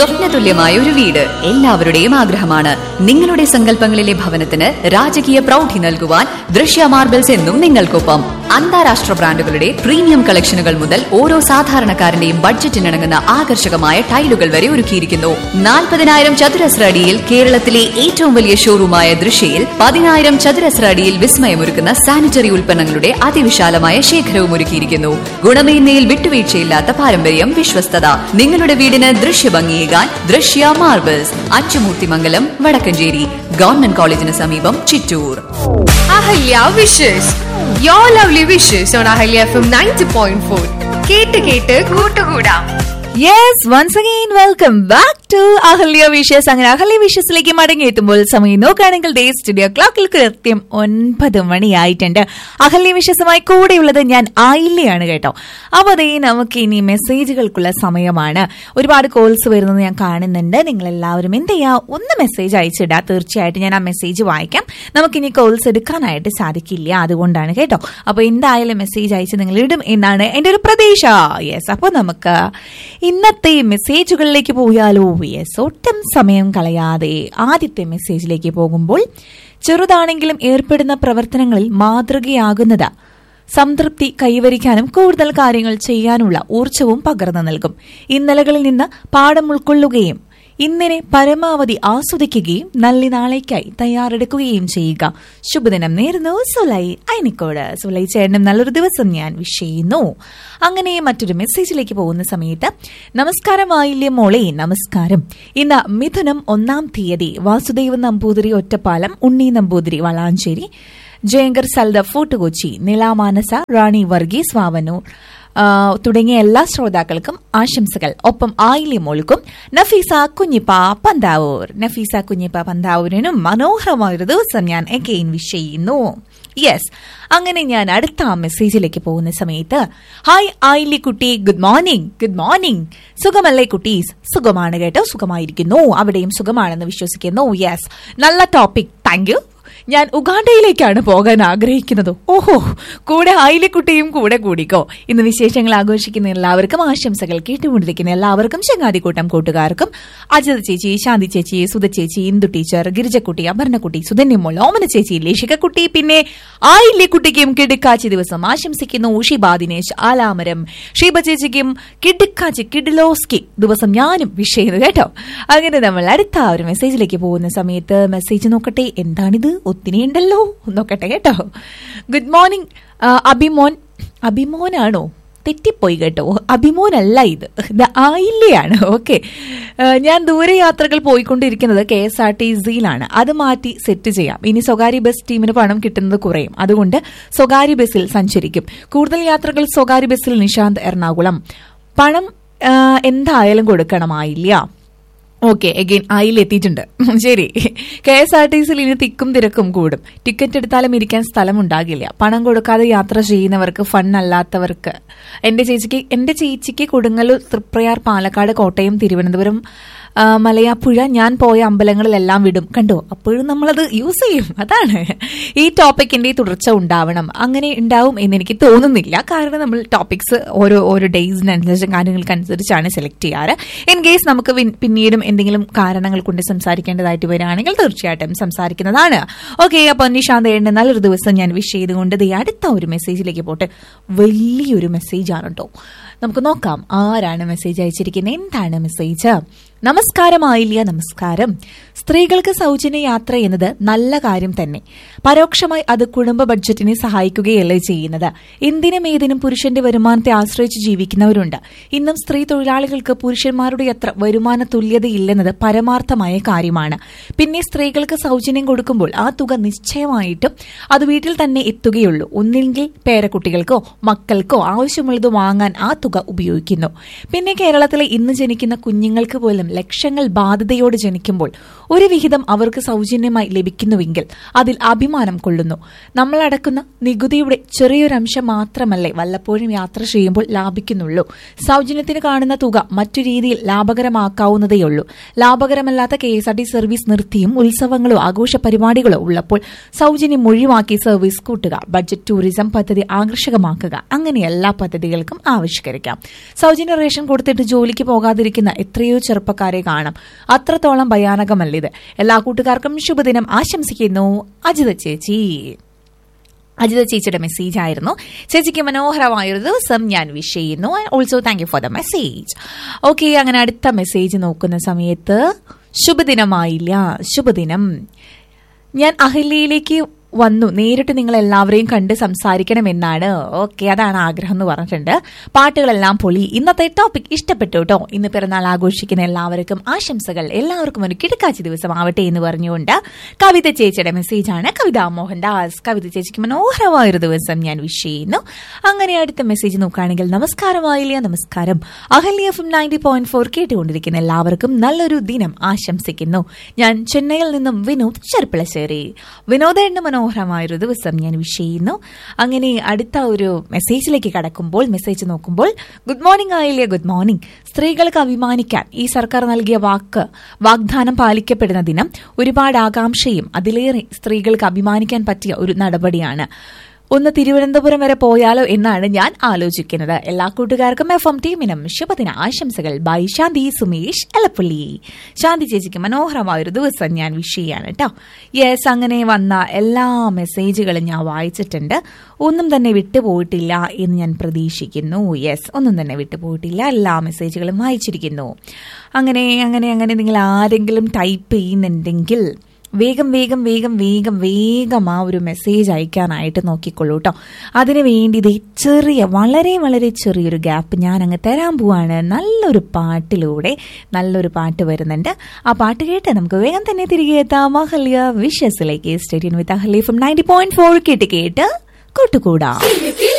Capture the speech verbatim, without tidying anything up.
സ്വപ്നതുല്യമായ ഒരു വീട് എല്ലാവരുടെയും ആഗ്രഹമാണ്. നിങ്ങളുടെ സങ്കല്പങ്ങളിലെ ഭവനത്തിന് രാജകീയ പ്രൗഢി നൽകുവാൻ ദൃശ്യ മാർബിൾസ് എന്നും നിങ്ങൾക്കൊപ്പം. അന്താരാഷ്ട്ര ബ്രാൻഡുകളുടെ പ്രീമിയം കളക്ഷനുകൾ മുതൽ ഓരോ സാധാരണക്കാരന്റെയും ബഡ്ജറ്റിനിണങ്ങുന്ന ആകർഷകമായ ടൈലുകൾ വരെ ഒരുക്കിയിരിക്കുന്നു. നാൽപ്പതിനായിരം ചതുരശ്ര അടിയിൽ കേരളത്തിലെ ഏറ്റവും വലിയ ഷോറൂമായ ദൃശ്യയിൽ പതിനായിരം ചതുരശ്ര അടിയിൽ വിസ്മയമൊരുക്കുന്ന സാനിറ്ററി ഉൽപ്പന്നങ്ങളുടെ അതിവിശാലമായ ശേഖരവും ഒരുക്കിയിരിക്കുന്നു. ഗുണമേന്മയിൽ വിട്ടുവീഴ്ചയില്ലാത്ത പാരമ്പര്യം, വിശ്വസ്തത. നിങ്ങളുടെ വീടിന് ദൃശ്യഭംഗിയേകാൻ ദൃശ്യ മാർബിൾസ്, അച്ചുമൂർത്തിമംഗലം, വടക്കഞ്ചേരി. ഗവൺമെന്റ് കോളേജിന് സമീപം, Chittur. Ahalya wishes, your lovely wishes on Ahalya F M ninety point four. കേട്ട് കേട്ട് കൂട്ടുകൂടാം. Yes, once again welcome back to Ahalya wishes. അങ്ങനെ അഹല്യ വിഷസിലേക്ക് മടങ്ങി എത്തുമ്പോൾ സമയം നോക്കുകയാണെങ്കിൽ ഡേ സ്റ്റുഡിയോ ക്ലോക്കിൽ കൃത്യം ഒൻപത് മണിയായിട്ടുണ്ട്. അഹല്യ വിഷസുമായി കൂടെയുള്ളത് ഞാൻ ആയില്ലയാണ് കേട്ടോ. അപ്പോൾ അതേ നമുക്ക് ഇനി മെസ്സേജുകൾക്കുള്ള സമയമാണ്. ഒരുപാട് കോൾസ് വരുന്നത് ഞാൻ കാണുന്നുണ്ട്. നിങ്ങൾ എല്ലാവരും എന്ത് ചെയ്യാ, ഒന്ന് മെസ്സേജ് അയച്ചിടാ. തീർച്ചയായിട്ടും ഞാൻ ആ മെസ്സേജ് വായിക്കാം. നമുക്കിനി കോൾസ് എടുക്കാനായിട്ട് സാധിക്കില്ല, അതുകൊണ്ടാണ് കേട്ടോ. അപ്പോൾ എന്തായാലും മെസ്സേജ് അയച്ച് നിങ്ങൾ ഇടും എന്നാണ് എൻ്റെ ഒരു പ്രതീക്ഷ. യെസ്, അപ്പോൾ നമുക്ക് ഇന്നത്തെ മെസ്സേജുകളിലേക്ക് പോയാലോ? യെസ്, ഒട്ടും സമയം കളയാതെ ആദ്യത്തെ മെസ്സേജിലേക്ക് പോകുമ്പോൾ, ചെറുതാണെങ്കിലും ഏർപ്പെടുന്ന പ്രവർത്തനങ്ങളിൽ മാതൃകയാകുന്നത് സംതൃപ്തി കൈവരിക്കാനും കൂടുതൽ കാര്യങ്ങൾ ചെയ്യാനുള്ള ഊർജവും പകർന്നു നൽകും. ഇന്നലകളിൽ നിന്ന് പാഠം ഉൾക്കൊള്ളുകയും ഇന്നിനെ പരമാവധി ആസ്വദിക്കുകയും നല്ല നാളേക്കായി തയ്യാറെടുക്കുകയും ചെയ്യുക. ശുഭദിനം നേരുന്നു സുലൈ അയനിക്കോട്. സുലൈ ചേട്ടനും നല്ലൊരു ദിവസം ഞാൻ വിഷ് ചെയ്യുന്നു. അങ്ങനെ മറ്റൊരു മെസ്സേജിലേക്ക് പോകുന്ന സമയത്ത്, നമസ്കാരം ആയില്ലേ മോളെ. നമസ്കാരം. ഇന്ന് മിഥുനം ഒന്നാം തീയതി. വാസുദേവൻ നമ്പൂതിരി ഒറ്റപ്പാലം, ഉണ്ണി നമ്പൂതിരി വളാഞ്ചേരി, ജയങ്കർ സൽദ ഫോർട്ട് കൊച്ചി, നിലാമാനസ, റാണി വർഗീസ് വാവനൂർ തുടങ്ങിയ എല്ലാ ശ്രോതാക്കൾക്കും ആശംസകൾ. ഒപ്പം ആയില്യ മോൾക്കും നഫീസ കുഞ്ഞിപ്പ പന്താവൂർ. നഫീസ കുഞ്ഞിപ്പ പന്താവൂരിനും മനോഹരമായൊരു ദിവസം ഞാൻ എഗെയിൻ വിഷ് ചെയ്യുന്നു. യെസ്, അങ്ങനെ ഞാൻ അടുത്ത മെസ്സേജിലേക്ക് പോകുന്ന സമയത്ത്, ഹായ് ആയില്യ കുട്ടി, ഗുഡ് മോർണിംഗ്. Good morning. സുഖമല്ലേ കുട്ടീസ്? സുഖമാണ് കേട്ടോ, സുഖമായിരിക്കുന്നു. അവിടെയും സുഖമാണെന്ന് വിശ്വസിക്കുന്നു. യെസ്, നല്ല ടോപ്പിക്. Thank you. ഞാൻ ഉഗാണ്ടയിലേക്കാണ് പോകാൻ ആഗ്രഹിക്കുന്നത്. ഓഹോ, കൂടെ ആയില്യക്കുട്ടിയും കൂടെ കൂടിക്കോ. ഇന്ന് വിശേഷങ്ങൾ ആഘോഷിക്കുന്ന എല്ലാവർക്കും ആശംസകൾ. കേട്ടുകൊണ്ടിരിക്കുന്ന എല്ലാവർക്കും, ചങ്ങാതിക്കൂട്ടം കൂട്ടുകാർക്കും, അജിത ചേച്ചി, ശാന്തി ചേച്ചി, സുധ ചേച്ചി, ഇന്ദു ടീച്ചർ, ഗിരിജക്കുട്ടി, അപർണക്കുട്ടി, സുധന്യമോൾ, ഓമന ചേച്ചി, ലേഷികക്കുട്ടി, പിന്നെ ആയില്യക്കുട്ടിക്കും കിടുക്കാച്ചി ദിവസം ആശംസിക്കുന്നു. ഷിബ ദിനേശ്, ആലാമരം, ഷീബ ചേച്ചിക്കും കിടുക്കാച്ചി കിഡിലോസ്കി ദിവസം ഞാനും വിഷ് ചെയ്യുന്നു കേട്ടോ. അങ്ങനെ നമ്മൾ അടുത്ത ഒരു മെസ്സേജിലേക്ക് പോകുന്ന സമയത്ത്, മെസ്സേജ് നോക്കട്ടെ, എന്താണിത്, ഒത്തിരിയുണ്ടല്ലോ, നോക്കട്ടെ കേട്ടോ. Good morning Abhimon. അഭിമോനാണോ? തെറ്റിപ്പോയി കേട്ടോ, അഭിമോനല്ല ഇത്, ഇത് ആയില്ലയാണ്. ഓക്കെ, ഞാൻ ദൂരയാത്രകൾ പോയിക്കൊണ്ടിരിക്കുന്നത് കെ എസ് ആർ ടി സിയിലാണ്. അത് മാറ്റി സെറ്റ് ചെയ്യാം. ഇനി സ്വകാര്യ ബസ് ടീമിന് പണം കിട്ടുന്നത് കുറയും, അതുകൊണ്ട് സ്വകാര്യ ബസ്സിൽ സഞ്ചരിക്കും. കൂടുതൽ യാത്രകൾ സ്വകാര്യ ബസ്സിൽ. നിശാന്ത്, എറണാകുളം. പണം എന്തായാലും കൊടുക്കണമായില്ല. ഓക്കെ, അഗെയിൻ ആയിൽ എത്തിയിട്ടുണ്ട്. ശരി, കെ എസ് ആർ ടി സിയിൽ ഇനി തിക്കും തിരക്കും കൂടും. ടിക്കറ്റ് എടുത്താലും ഇരിക്കാൻ സ്ഥലം ഉണ്ടാകില്ല. പണം കൊടുക്കാതെ യാത്ര ചെയ്യുന്നവർക്ക്, ഫൺ അല്ലാത്തവർക്ക്. എന്റെ ചേച്ചിക്ക് എന്റെ ചേച്ചിക്ക് കൊടുങ്ങല്ലൂർ, തൃപ്രയാർ, പാലക്കാട്, കോട്ടയം, തിരുവനന്തപുരം, മലയാപ്പുഴ, ഞാൻ പോയ അമ്പലങ്ങളിലെല്ലാം വിടും. കണ്ടോ, അപ്പോഴും നമ്മളത് യൂസ് ചെയ്യും. അതാണ് ഈ ടോപ്പിക്കിന്റെ തുടർച്ച ഉണ്ടാവണം. അങ്ങനെ ഉണ്ടാവും എന്ന് എനിക്ക് തോന്നുന്നില്ല. കാരണം നമ്മൾ ടോപ്പിക്സ് ഓരോ ഓരോ ഡേയ്സിനനുസരിച്ച്, കാര്യങ്ങൾക്കനുസരിച്ചാണ് സെലക്ട് ചെയ്യാറ്. ഇൻ കേസ് നമുക്ക് പിന്നീടും എന്തെങ്കിലും കാരണങ്ങൾ കൊണ്ട് സംസാരിക്കേണ്ടതായിട്ട് വരികയാണെങ്കിൽ തീർച്ചയായിട്ടും സംസാരിക്കുന്നതാണ്. ഓക്കെ, അപ്പൊ നിശാന്തേണ്ട നല്ലൊരു ദിവസം ഞാൻ വിഷ് ചെയ്തുകൊണ്ട് അടുത്ത ഒരു മെസ്സേജിലേക്ക് പോട്ടെ. വലിയൊരു മെസ്സേജാണ് കേട്ടോ. നമുക്ക് നോക്കാം ആരാണ് മെസ്സേജ് അയച്ചിരിക്കുന്നത്, എന്താണ് മെസ്സേജ്. നമസ്കാരമായില്ല. നമസ്കാരം. സ്ത്രീകൾക്ക് സൗജന്യ യാത്ര എന്നത് നല്ല കാര്യം തന്നെ. പരോക്ഷമായി അത് കുടുംബ ബഡ്ജറ്റിനെ സഹായിക്കുകയല്ലേ ചെയ്യുന്നത്. എന്തിനും ഏതിനും പുരുഷന്റെ വരുമാനത്തെ ആശ്രയിച്ച് ജീവിക്കുന്നവരുണ്ട്. ഇന്നും സ്ത്രീ തൊഴിലാളികൾക്ക് പുരുഷന്മാരുടെ അത്ര വരുമാന തുല്യതയില്ലെന്നത് പരമാർത്ഥമായ കാര്യമാണ്. പിന്നെ സ്ത്രീകൾക്ക് സൗജന്യം കൊടുക്കുമ്പോൾ ആ തുക നിശ്ചയമായിട്ടും അത് വീട്ടിൽ തന്നെ എത്തുകയുള്ളൂ. ഒന്നില്ലെങ്കിൽ പേരക്കുട്ടികൾക്കോ മക്കൾക്കോ ആവശ്യമുള്ളത് വാങ്ങാൻ ആ തുക ഉപയോഗിക്കുന്നു. പിന്നെ കേരളത്തിലെ ഇന്ന് ജനിക്കുന്ന കുഞ്ഞുങ്ങൾക്ക് പോലും ലക്ഷങ്ങൾ ബാധ്യതയോട് ജനിക്കുമ്പോൾ ഒരു വിഹിതം അവർക്ക് സൗജന്യമായി ലഭിക്കുന്നുവെങ്കിൽ അതിൽ അഭിമാനം കൊള്ളുന്നു. നമ്മൾ അടക്കുന്ന നികുതിയുടെ ചെറിയൊരംശം മാത്രമല്ലേ വല്ലപ്പോഴും യാത്ര ചെയ്യുമ്പോൾ ലാഭിക്കുന്നുള്ളൂ. സൗജന്യത്തിന് കാണുന്ന തുക മറ്റു രീതിയിൽ ലാഭകരമാക്കാവുന്നതേയുള്ളൂ. ലാഭകരമല്ലാത്ത K S R T service നിർത്തിയും ഉത്സവങ്ങളോ ആഘോഷ പരിപാടികളോ ഉള്ളപ്പോൾ സൗജന്യം ഒഴിവാക്കി സർവീസ് കൂട്ടുക, ബഡ്ജറ്റ് ടൂറിസം പദ്ധതി ആകർഷകമാക്കുക, അങ്ങനെ എല്ലാ പദ്ധതികൾക്കും ആവിഷ്കരിക്കുക. സംസാരിക്കാം. സൗജന്യ റേഷൻ കൊടുത്തിട്ട് ജോലിക്ക് പോകാതിരിക്കുന്ന എത്രയോ ചെറുപ്പക്കാരെ കാണാം. അത്രത്തോളം ഭയാനകമല്ലിത്. എല്ലാ കൂട്ടുകാർക്കും ശുഭദിനം ആശംസിക്കുന്നു. അജിത ചേച്ചി അജിത ചേച്ചിയുടെ മെസ്സേജ് ആയിരുന്നു. ചേച്ചിക്ക് മനോഹരമായൊരു ദിവസം ഞാൻ വിഷ് ചെയ്യുന്നു. Also thank you for the message. Okay, അങ്ങനെ അടുത്ത മെസ്സേജ് നോക്കുന്ന സമയത്ത് ശുഭദിനമായില്ല. ശുഭദിനം. ഞാൻ അഹല്യയിലേക്ക് വന്നു. നേരിട്ട് നിങ്ങൾ എല്ലാവരെയും കണ്ട് സംസാരിക്കണമെന്നാണ്. ഓക്കെ, അതാണ് ആഗ്രഹം എന്ന് പറഞ്ഞിട്ടുണ്ട്. പാട്ടുകളെല്ലാം പൊളി. ഇന്നത്തെ ടോപ്പിക് ഇഷ്ടപ്പെട്ടു കേട്ടോ. ഇന്ന് പിറന്നാൾ ആഘോഷിക്കുന്ന എല്ലാവർക്കും ആശംസകൾ. എല്ലാവർക്കും ഒരു കിടക്കാച്ചി ദിവസം ആവട്ടെ എന്ന് പറഞ്ഞുകൊണ്ട് കവിത ചേച്ചിയുടെ മെസ്സേജാണ്. കവിത മോഹൻദാസ്. കവിത ചേച്ചിക്ക് മനോഹരമായൊരു ദിവസം ഞാൻ വിഷ് ചെയ്യുന്നു. അങ്ങനെ അടുത്ത മെസ്സേജ് നോക്കുകയാണെങ്കിൽ നമസ്കാരമായില്ല. നമസ്കാരം. Ahalya F M ninety point four കേട്ടുകൊണ്ടിരിക്കുന്ന എല്ലാവർക്കും നല്ലൊരു ദിനം ആശംസിക്കുന്നു. ഞാൻ ചെന്നൈയിൽ നിന്നും വിനോദ് ചെർപ്പിളശ്ശേരി. വിനോദേണ്ണ മനോഹരമായൊരു ദിവസം ഞാൻ വിഷ് ചെയ്യുന്നു. അങ്ങനെ അടുത്ത ഒരു മെസ്സേജിലേക്ക് കടക്കുമ്പോൾ മെസ്സേജ് നോക്കുമ്പോൾ ഗുഡ് മോർണിംഗ് ആയില്ലേ. Good morning. സ്ത്രീകൾക്ക് അഭിമാനിക്കാൻ ഈ സർക്കാർ നൽകിയ വാക്ക് വാഗ്ദാനം പാലിക്കപ്പെടുന്ന ദിനം. ഒരുപാട് ആകാംക്ഷയും അതിലേറെ സ്ത്രീകൾക്ക് അഭിമാനിക്കാൻ പറ്റിയ ഒരു നടപടിയാണ്. ഒന്ന് തിരുവനന്തപുരം വരെ പോയാലോ എന്നാണ് ഞാൻ ആലോചിക്കുന്നത്. എല്ലാ കൂട്ടുകാർക്കും എഫ് എം ടീമിനും ശുഭദിന ആശംസകൾ. ബൈ ശാന്തി സുമേഷ് എലപ്പള്ളി. ശാന്തി ചേച്ചിക്ക് മനോഹരമായൊരു ദിവസം ഞാൻ വിഷ് ചെയ്യാണ് കേട്ടോ. യെസ്, അങ്ങനെ വന്ന എല്ലാ മെസ്സേജുകളും ഞാൻ വായിച്ചിട്ടുണ്ട്. ഒന്നും തന്നെ വിട്ടുപോയിട്ടില്ല എന്ന് ഞാൻ പ്രതീക്ഷിക്കുന്നു. യെസ്, ഒന്നും തന്നെ വിട്ടുപോയിട്ടില്ല. എല്ലാ മെസ്സേജുകളും വായിച്ചിരിക്കുന്നു. അങ്ങനെ അങ്ങനെ അങ്ങനെ നിങ്ങൾ ആരെങ്കിലും ടൈപ്പ് ചെയ്യുന്നുണ്ടെങ്കിൽ വേഗം വേഗം വേഗം വേഗം വേഗം ആ ഒരു മെസ്സേജ് അയക്കാനായിട്ട് നോക്കിക്കൊള്ളൂ കേട്ടോ. അതിനു വേണ്ടി ഇത് ചെറിയ വളരെ വളരെ ചെറിയൊരു ഗ്യാപ്പ് ഞാൻ അങ്ങ് തരാൻ പോവാണ്. നല്ലൊരു പാട്ടിലൂടെ നല്ലൊരു പാട്ട് വരുന്നുണ്ട്. ആ പാട്ട് കേട്ട് നമുക്ക് വേഗം തന്നെ തിരികെ എത്താം അഹല്യ വിഷസിലേക്ക്. സ്റ്റേഡിയം വിത്ത് Ahalya F M ninety point four കേട്ട് കേട്ട് കൂട്ടുകൂടാം.